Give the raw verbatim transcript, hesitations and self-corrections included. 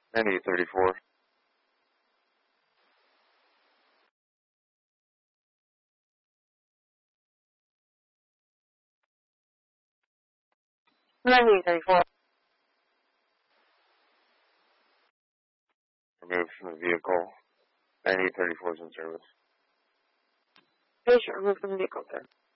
ninety-eight thirty-four. ninety-eight thirty-four. Removed from the vehicle. ninety-eight thirty-four is in service. Okay, sure. Remove from the vehicle, sir.